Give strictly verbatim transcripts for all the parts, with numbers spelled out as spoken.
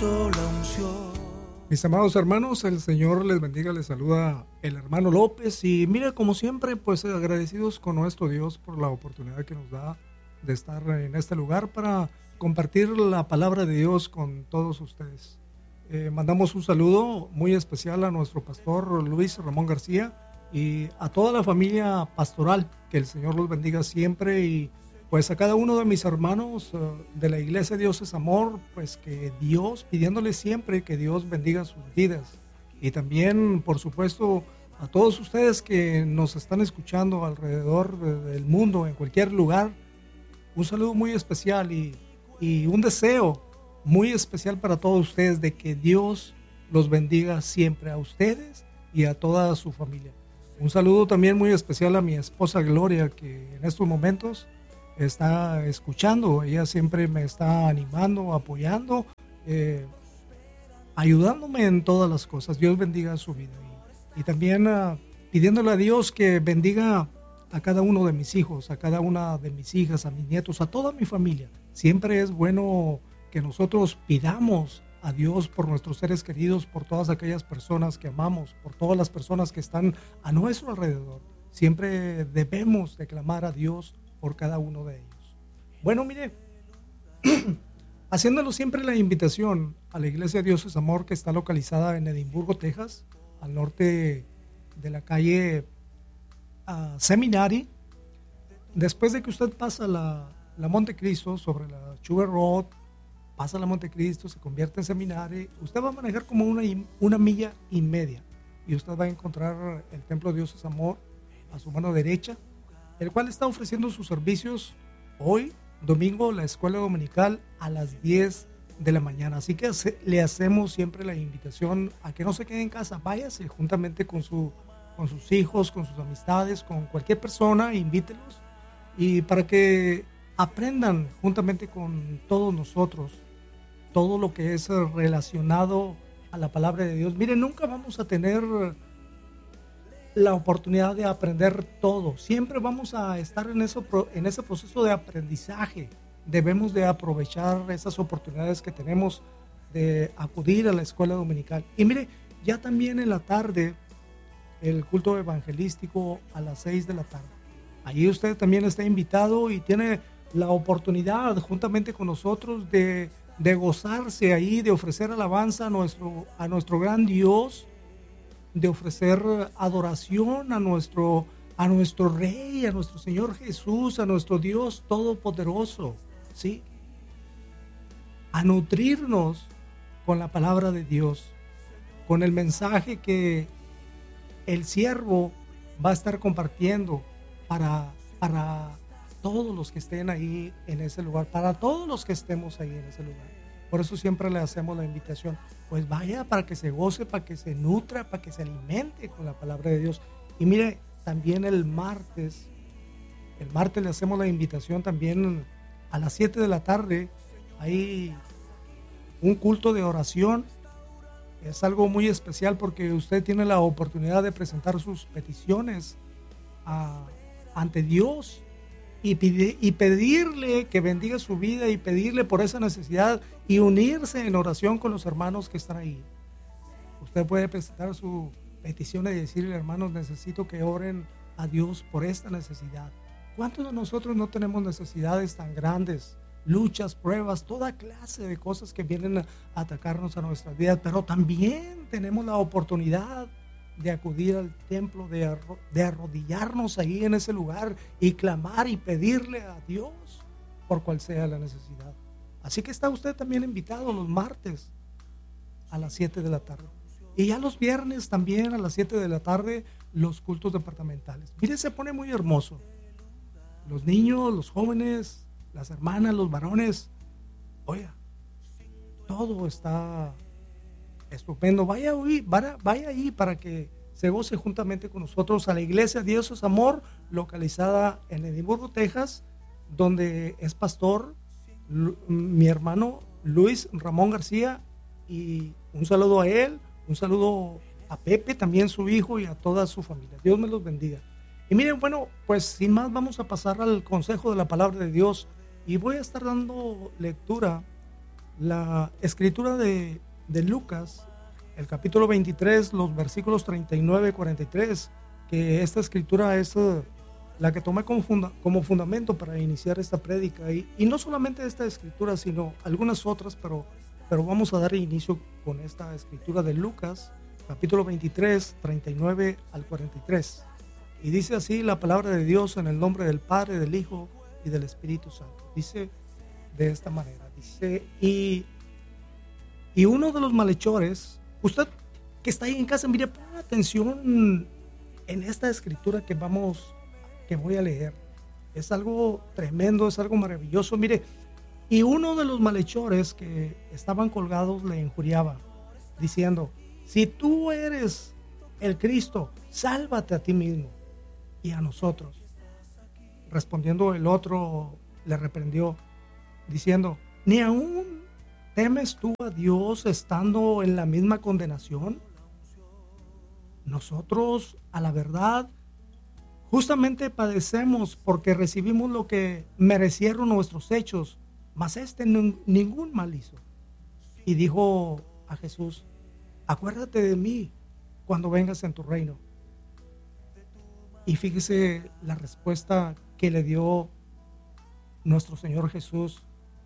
siento la unción. Mis amados hermanos, el Señor les bendiga, les saluda el hermano López y mira, como siempre, pues agradecidos con nuestro Dios por la oportunidad que nos da de estar en este lugar para compartir la palabra de Dios con todos ustedes. Eh, mandamos un saludo muy especial a nuestro pastor Luis Ramón García y a toda la familia pastoral, que el Señor los bendiga siempre, y pues a cada uno de mis hermanos uh, de la iglesia Dios es Amor, pues que Dios, pidiéndole siempre que Dios bendiga sus vidas. Y también, por supuesto, a todos ustedes que nos están escuchando alrededor de, del mundo, en cualquier lugar, un saludo muy especial y, y un deseo muy especial para todos ustedes de que Dios los bendiga siempre a ustedes y a toda su familia. Un saludo también muy especial a mi esposa Gloria, que en estos momentos está escuchando. Ella siempre me está animando, apoyando, eh, ayudándome en todas las cosas. Dios bendiga su vida. Y, y también uh, pidiéndole a Dios que bendiga a cada uno de mis hijos, a cada una de mis hijas, a mis nietos, a toda mi familia. Siempre es bueno que nosotros pidamos a Dios por nuestros seres queridos, por todas aquellas personas que amamos, por todas las personas que están a nuestro alrededor. Siempre debemos de clamar a Dios por cada uno de ellos. Bueno, mire, haciéndolo siempre la invitación a la iglesia Dios es Amor, que está localizada en Edimburgo, Texas, al norte de la calle uh, Seminary. Después de que usted pasa la, la Montecristo sobre la Sugar Road, pasa la Montecristo, se convierte en Seminary, usted va a manejar como una, una milla y media y usted va a encontrar el templo Dios es Amor a su mano derecha, el cual está ofreciendo sus servicios hoy, domingo, la escuela dominical a las diez de la mañana. Así que hace, le hacemos siempre la invitación a que no se quede en casa, váyase juntamente con, su, con sus hijos, con sus amistades, con cualquier persona, invítelos, y para que aprendan juntamente con todos nosotros todo lo que es relacionado a la palabra de Dios. Miren, nunca vamos a tener la oportunidad de aprender todo. Siempre vamos a estar en, eso, en ese proceso de aprendizaje. Debemos de aprovechar esas oportunidades que tenemos de acudir a la escuela dominical. Y mire, ya también en la tarde, el culto evangelístico a las seis de la tarde. Allí usted también está invitado y tiene la oportunidad juntamente con nosotros de, de gozarse ahí, de ofrecer alabanza a nuestro, a nuestro gran Dios, de ofrecer adoración a nuestro, a nuestro Rey, a nuestro Señor Jesús, a nuestro Dios Todopoderoso, ¿sí? A nutrirnos con la palabra de Dios, con el mensaje que el siervo va a estar compartiendo para, para todos los que estén ahí en ese lugar, para todos los que estemos ahí en ese lugar. Por eso siempre le hacemos la invitación, pues vaya para que se goce, para que se nutra, para que se alimente con la palabra de Dios. Y mire, también el martes, el martes le hacemos la invitación también a las siete de la tarde, hay un culto de oración. Es algo muy especial porque usted tiene la oportunidad de presentar sus peticiones a, ante Dios. Y, pide, y pedirle que bendiga su vida y pedirle por esa necesidad y unirse en oración con los hermanos que están ahí. Usted puede presentar su petición y decirle, hermanos, necesito que oren a Dios por esta necesidad. ¿Cuántos de nosotros no tenemos necesidades tan grandes? Luchas, pruebas, toda clase de cosas que vienen a atacarnos a nuestras vidas, pero también tenemos la oportunidad de acudir al templo, de, arro- de arrodillarnos ahí en ese lugar y clamar y pedirle a Dios por cual sea la necesidad. Así que está usted también invitado los martes a las siete de la tarde. Y ya los viernes también a las siete de la tarde los cultos departamentales. Mire, se pone muy hermoso. Los niños, los jóvenes, las hermanas, los varones. Oiga, todo está estupendo. Vaya ahí, vaya, vaya ahí para que se goce juntamente con nosotros a la iglesia Dios es Amor, localizada en Edimburgo, Texas, donde es pastor Lu, mi hermano Luis Ramón García, y un saludo a él, un saludo a Pepe, también su hijo, y a toda su familia. Dios me los bendiga. Y miren, bueno, pues sin más vamos a pasar al consejo de la palabra de Dios, y voy a estar dando lectura la escritura de, de Lucas, el capítulo veintitrés, los versículos treinta y nueve y cuarenta y tres, que esta escritura es uh, la que tomé como, funda, como fundamento para iniciar esta prédica, y, y no solamente esta escritura, sino algunas otras, pero, pero vamos a dar inicio con esta escritura de Lucas, capítulo veintitrés, treinta y nueve al cuarenta y tres, y dice así la palabra de Dios en el nombre del Padre, del Hijo y del Espíritu Santo. Dice de esta manera, dice, y, y uno de los malhechores, usted que está ahí en casa, mire, ponga atención en esta escritura que vamos, que voy a leer. Es algo tremendo, es algo maravilloso. Mire, y uno de los malhechores que estaban colgados le injuriaba, diciendo: si tú eres el Cristo, sálvate a ti mismo y a nosotros. Respondiendo el otro, le reprendió, diciendo: ¿ni aún temes tú a Dios estando en la misma condenación? Nosotros, a la verdad, justamente padecemos porque recibimos lo que merecieron nuestros hechos, mas este n- ningún mal hizo. Y dijo a Jesús: acuérdate de mí cuando vengas en tu reino. Y fíjese la respuesta que le dio nuestro Señor Jesús.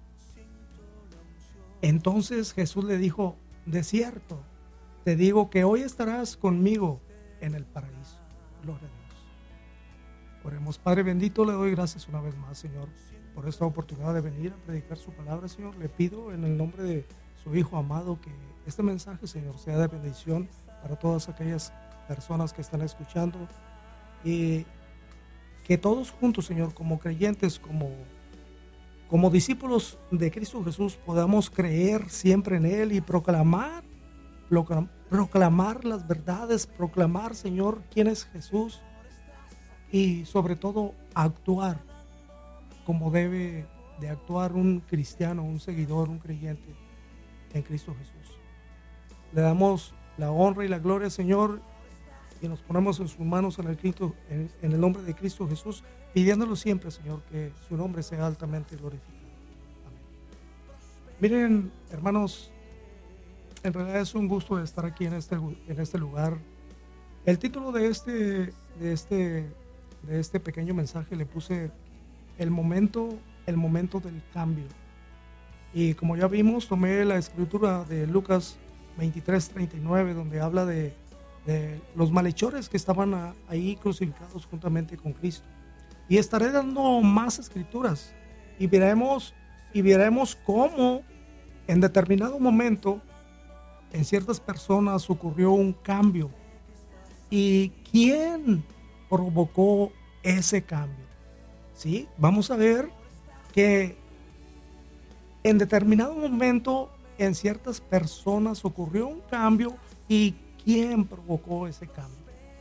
Entonces Jesús le dijo: de cierto, te digo que hoy estarás conmigo en el paraíso. Gloria a Dios. Oremos. Padre bendito, le doy gracias una vez más, Señor, por esta oportunidad de venir a predicar su palabra, Señor. Le pido en el nombre de su Hijo amado que este mensaje, Señor, sea de bendición para todas aquellas personas que están escuchando, y que todos juntos, Señor, como creyentes, como Como discípulos de Cristo Jesús, podamos creer siempre en Él y proclamar, proclamar las verdades, proclamar, Señor, quién es Jesús, y sobre todo actuar como debe de actuar un cristiano, un seguidor, un creyente en Cristo Jesús. Le damos la honra y la gloria, Señor, y nos ponemos en sus manos en el, Cristo, en, en el nombre de Cristo Jesús, pidiéndolo siempre, Señor, que su nombre sea altamente glorificado. Amén. Miren, hermanos, en realidad es un gusto estar aquí en este, en este lugar. El título de este, de este, de este pequeño mensaje le puse el momento, el momento del cambio. Y como ya vimos, tomé la escritura de Lucas veintitrés, treinta y nueve, donde habla de de los malhechores que estaban a, ahí crucificados juntamente con Cristo. Y estaré dando más escrituras y veremos, y veremos cómo en determinado momento en ciertas personas ocurrió un cambio, y quién provocó ese cambio. ¿Sí? Vamos a ver que en determinado momento en ciertas personas ocurrió un cambio, y ¿quién provocó ese cambio?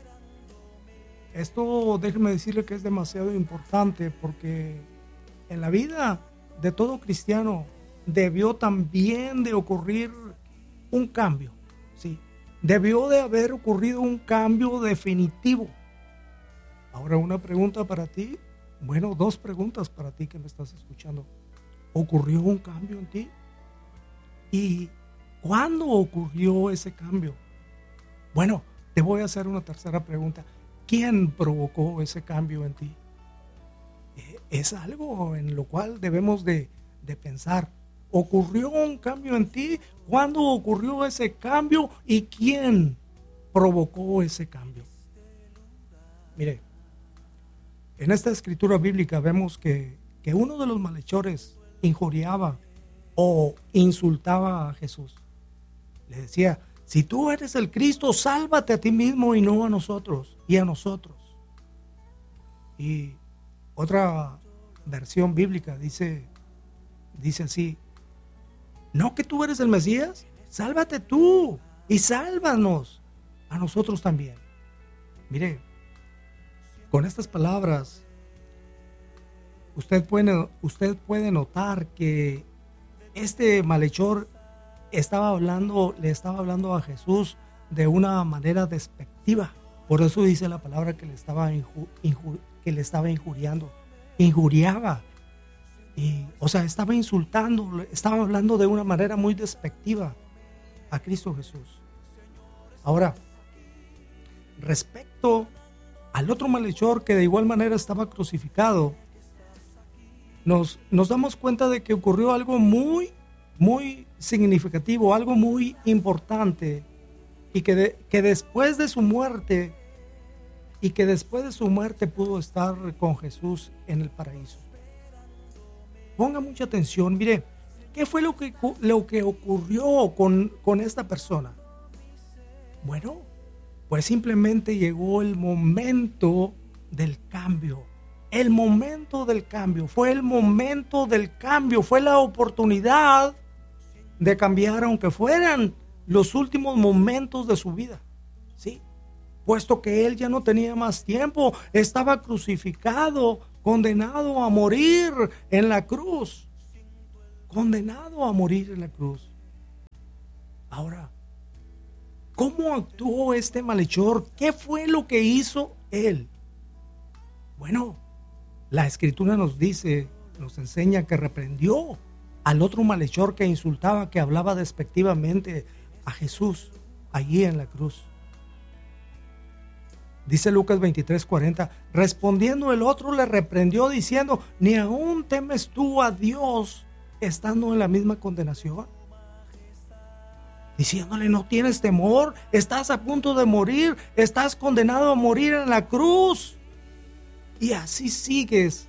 Esto, déjeme decirle que es demasiado importante, porque en la vida de todo cristiano debió también de ocurrir un cambio, ¿sí? Debió de haber ocurrido un cambio definitivo. Ahora, una pregunta para ti, bueno, dos preguntas para ti que me estás escuchando. ¿Ocurrió un cambio en ti? ¿Y cuándo ocurrió ese cambio? Bueno, te voy a hacer una tercera pregunta. ¿Quién provocó ese cambio en ti? Es algo en lo cual debemos de, de pensar. ¿Ocurrió un cambio en ti? ¿Cuándo ocurrió ese cambio? ¿Y quién provocó ese cambio? Mire, en esta escritura bíblica vemos que, que uno de los malhechores injuriaba o insultaba a Jesús. Le decía: si tú eres el Cristo, sálvate a ti mismo y no a nosotros, y a nosotros. Y otra versión bíblica dice, dice así: ¿no que tú eres el Mesías? Sálvate tú y sálvanos a nosotros también. Mire, con estas palabras, usted puede, usted puede notar que este malhechor estaba hablando, le estaba hablando a Jesús de una manera despectiva. Por eso dice la palabra que le estaba, inju, inju, que le estaba injuriando. Injuriaba. Y, o sea, estaba insultando, estaba hablando de una manera muy despectiva a Cristo Jesús. Ahora, respecto al otro malhechor que de igual manera estaba crucificado, nos, nos damos cuenta de que ocurrió algo muy, muy significativo, algo muy importante, y que, de, que después de su muerte, y que después de su muerte pudo estar con Jesús en el paraíso. Ponga mucha atención, mire, ¿qué fue lo que, lo que ocurrió con, con esta persona? Bueno, pues simplemente llegó el momento del cambio. El momento del cambio, fue el momento del cambio, fue la oportunidad de cambiar, aunque fueran los últimos momentos de su vida, ¿sí? Puesto que él ya no tenía más tiempo, estaba crucificado, condenado a morir en la cruz, condenado a morir en la cruz. Ahora, ¿cómo actuó este malhechor? ¿Qué fue lo que hizo él? Bueno, la Escritura nos dice, nos enseña que reprendió al otro malhechor que insultaba, que hablaba despectivamente a Jesús allí en la cruz. Dice Lucas veintitrés cuarenta, respondiendo el otro le reprendió diciendo, ¿ni aún temes tú a Dios estando en la misma condenación? Diciéndole, no tienes temor, estás a punto de morir, estás condenado a morir en la cruz. Y así sigues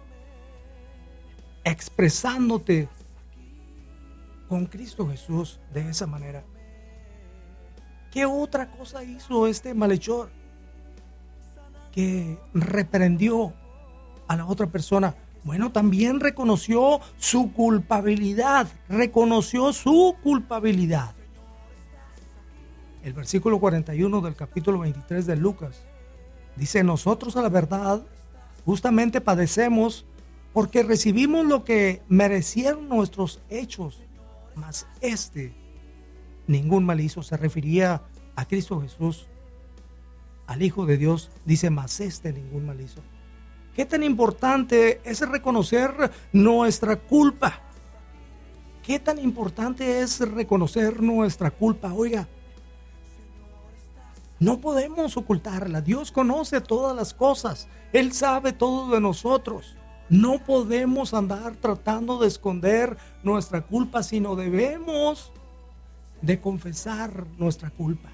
expresándote con Cristo Jesús de esa manera. ¿Qué otra cosa hizo este malhechor? Que reprendió a la otra persona. Bueno, también reconoció su culpabilidad, reconoció su culpabilidad. El versículo cuarenta y uno del capítulo veintitrés de Lucas dice, nosotros a la verdad justamente padecemos porque recibimos lo que merecieron nuestros hechos, mas este ningún mal hizo. Se refería a Cristo Jesús, al Hijo de Dios. Dice, mas este ningún mal hizo. ¿Qué tan importante es reconocer nuestra culpa? ¿Qué tan importante es reconocer nuestra culpa? Oiga, no podemos ocultarla. Dios conoce todas las cosas. Él sabe todo de nosotros. No podemos andar tratando de esconder nuestra culpa, sino debemos de confesar nuestra culpa.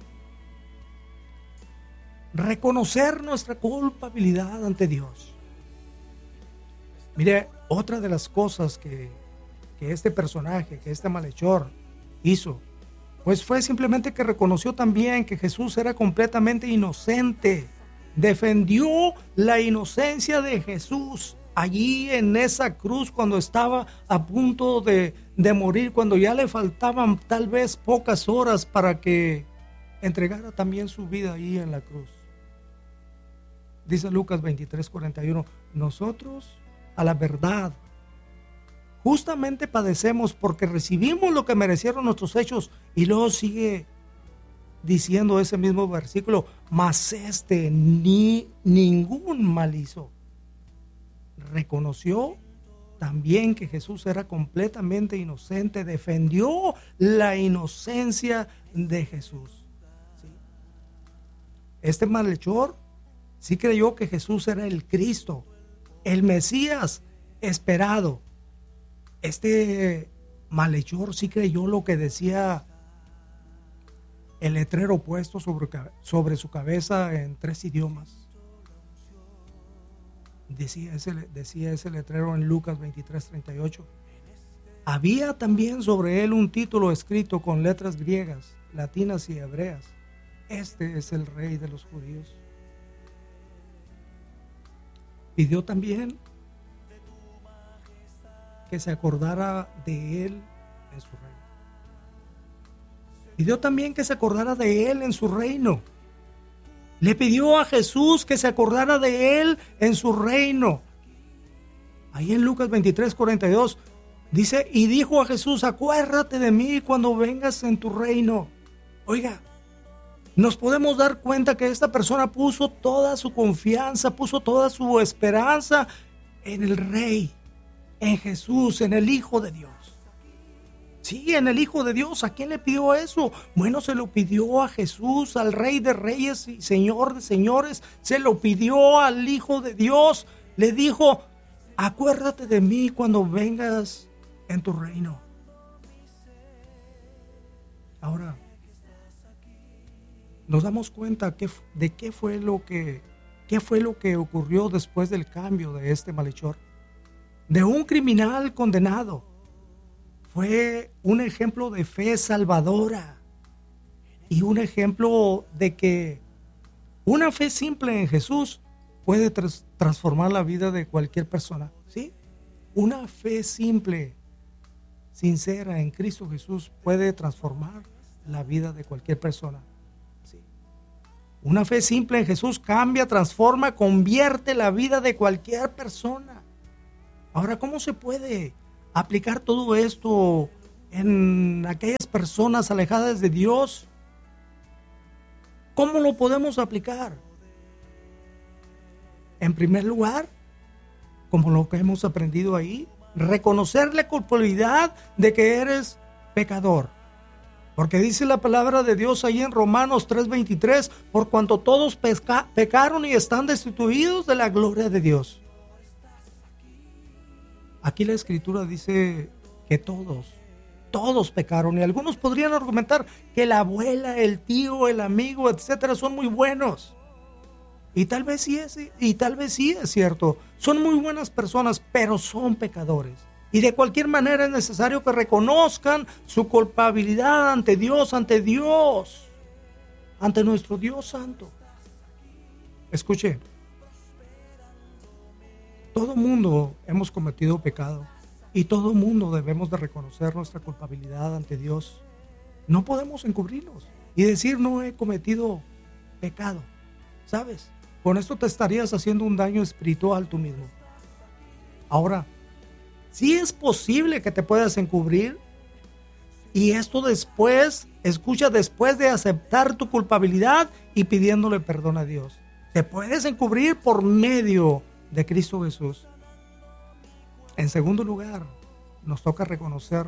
Reconocer nuestra culpabilidad ante Dios. Mire, otra de las cosas que, que este personaje, que este malhechor hizo, pues fue simplemente que reconoció también que Jesús era completamente inocente. Defendió la inocencia de Jesús allí en esa cruz cuando estaba a punto de, de morir, cuando ya le faltaban tal vez pocas horas para que entregara también su vida ahí en la cruz. Dice Lucas veintitrés cuarenta y uno, nosotros a la verdad justamente padecemos porque recibimos lo que merecieron nuestros hechos. Y luego sigue diciendo ese mismo versículo, mas este ni ningún mal hizo. Reconoció también que Jesús era completamente inocente, defendió la inocencia de Jesús. ¿Sí? Este malhechor sí creyó que Jesús era el Cristo, el Mesías esperado. Este malhechor sí creyó lo que decía el letrero puesto sobre, sobre su cabeza en tres idiomas. Decía ese, decía ese letrero en Lucas veintitrés treinta y ocho. Había también sobre él un título escrito con letras griegas, latinas y hebreas. Este es el Rey de los judíos. Pidió también que se acordara de él en su reino. Pidió también que se acordara de él en su reino. Le pidió a Jesús que se acordara de él en su reino. Ahí en Lucas veintitrés cuarenta y dos dice, y dijo a Jesús, acuérdate de mí cuando vengas en tu reino. Oiga, nos podemos dar cuenta que esta persona puso toda su confianza, puso toda su esperanza en el Rey, en Jesús, en el Hijo de Dios. Sí, en el Hijo de Dios. ¿A quién le pidió eso? Bueno, se lo pidió a Jesús, al Rey de Reyes y Señor de Señores. Se lo pidió al Hijo de Dios. Le dijo, acuérdate de mí cuando vengas en tu reino. Ahora, nos damos cuenta que, de qué fue lo que, qué fue lo que ocurrió después del cambio de este malhechor. De un criminal condenado. Fue un ejemplo de fe salvadora y un ejemplo de que una fe simple en Jesús puede tras, transformar la vida de cualquier persona, ¿sí? Una fe simple, sincera en Cristo Jesús puede transformar la vida de cualquier persona, ¿sí? Una fe simple en Jesús cambia, transforma, convierte la vida de cualquier persona. Ahora, ¿cómo se puede aplicar todo esto en aquellas personas alejadas de Dios? ¿Cómo lo podemos aplicar? En primer lugar, como lo que hemos aprendido ahí, reconocer la culpabilidad de que eres pecador. Porque dice la palabra de Dios ahí en Romanos tres veintitrés, por cuanto todos peca- pecaron y están destituidos de la gloria de Dios. Aquí la Escritura dice que todos, todos pecaron, y algunos podrían argumentar que la abuela, el tío, el amigo, etcétera, son muy buenos. Y tal vez sí es, y tal vez sí es cierto, son muy buenas personas, pero son pecadores. Y de cualquier manera es necesario que reconozcan su culpabilidad ante Dios, ante Dios, ante nuestro Dios Santo. Escuche. Todo mundo hemos cometido pecado y todo mundo debemos de reconocer nuestra culpabilidad ante Dios. No podemos encubrirnos y decir no he cometido pecado. ¿Sabes? Con esto te estarías haciendo un daño espiritual tú mismo. Ahora, sí es posible que te puedas encubrir, y esto después, escucha, después de aceptar tu culpabilidad y pidiéndole perdón a Dios. Te puedes encubrir por medio de Cristo Jesús. En segundo lugar, nos toca reconocer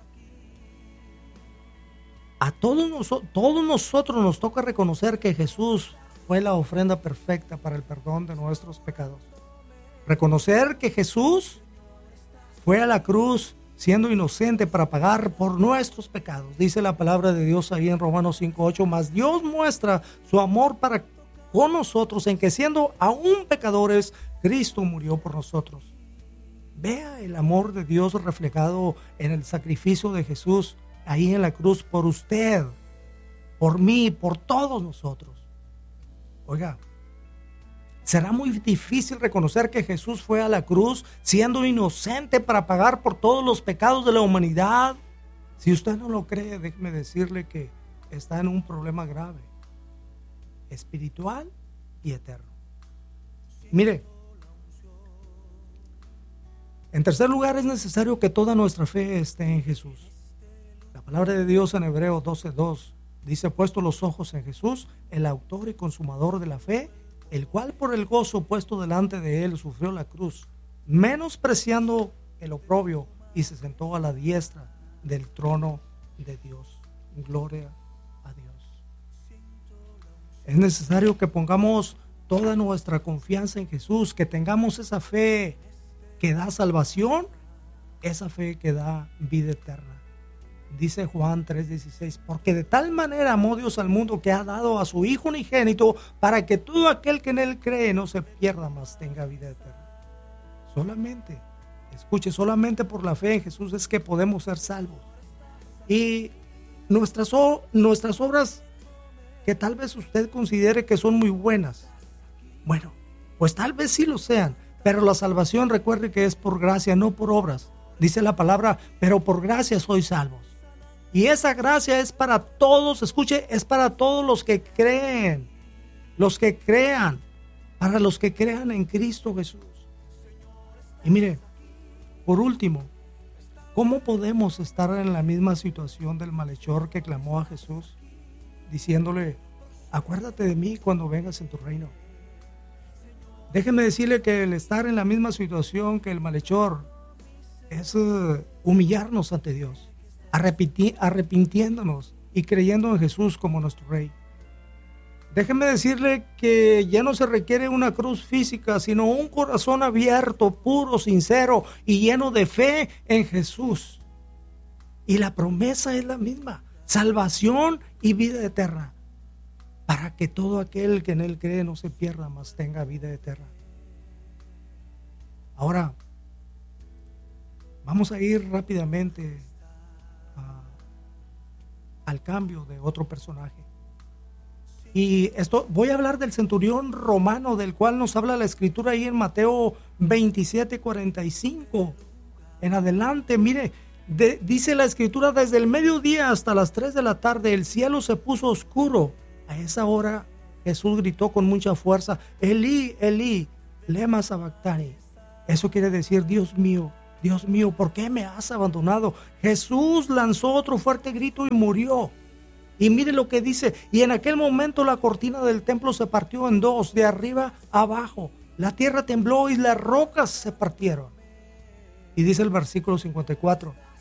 a todos nosotros, todos nosotros nos toca reconocer que Jesús fue la ofrenda perfecta para el perdón de nuestros pecados. Reconocer que Jesús fue a la cruz siendo inocente para pagar por nuestros pecados. Dice la palabra de Dios ahí en Romanos cinco ocho, mas Dios muestra su amor para con nosotros en que siendo aún pecadores, Cristo murió por nosotros. Vea el amor de Dios reflejado en el sacrificio de Jesús ahí en la cruz por usted, por mí, por todos nosotros. Oiga, será muy difícil reconocer que Jesús fue a la cruz siendo inocente para pagar por todos los pecados de la humanidad. Si usted no lo cree, déjeme decirle que está en un problema grave, espiritual y eterno. Mire, en tercer lugar, es necesario que toda nuestra fe esté en Jesús. La palabra de Dios en Hebreos doce dos dice, puesto los ojos en Jesús, el autor y consumador de la fe, el cual por el gozo puesto delante de él sufrió la cruz, menospreciando el oprobio, y se sentó a la diestra del trono de Dios. Gloria a Dios. Es necesario que pongamos toda nuestra confianza en Jesús, que tengamos esa fe que da salvación, esa fe que da vida eterna. Dice Juan tres dieciséis, porque de tal manera amó Dios al mundo que ha dado a su Hijo unigénito para que todo aquel que en él cree no se pierda, mas tenga vida eterna. Solamente, escuche, solamente por la fe en Jesús es que podemos ser salvos. Y nuestras, nuestras obras que tal vez usted considere que son muy buenas, bueno, pues tal vez sí lo sean, pero la salvación, recuerde que es por gracia, no por obras. Dice la palabra, pero por gracia sois salvos. Y esa gracia es para todos, escuche, es para todos los que creen, los que crean, para los que crean en Cristo Jesús. Y mire, por último, ¿cómo podemos estar en la misma situación del malhechor que clamó a Jesús, diciéndole, acuérdate de mí cuando vengas en tu reino? Déjeme decirle que el estar en la misma situación que el malhechor es uh, humillarnos ante Dios, arrepenti- arrepintiéndonos y creyendo en Jesús como nuestro Rey. Déjeme decirle que ya no se requiere una cruz física, sino un corazón abierto, puro, sincero y lleno de fe en Jesús. Y la promesa es la misma: salvación y vida eterna, para que todo aquel que en Él cree no se pierda, mas tenga vida eterna. Ahora, vamos a ir rápidamente a, al cambio de otro personaje. Y esto, voy a hablar del centurión romano, del cual nos habla la escritura ahí en Mateo veintisiete, cuarenta y cinco. En adelante, mire, de, dice la escritura: desde el mediodía hasta las tres de la tarde el cielo se puso oscuro. A esa hora Jesús gritó con mucha fuerza: Elí, Elí, lema sabactani. Eso quiere decir: Dios mío, Dios mío, ¿por qué me has abandonado? Jesús lanzó otro fuerte grito y murió. Y mire lo que dice: y en aquel momento la cortina del templo se partió en dos, de arriba a abajo. La tierra tembló y las rocas se partieron. Y dice el versículo cincuenta y cuatro: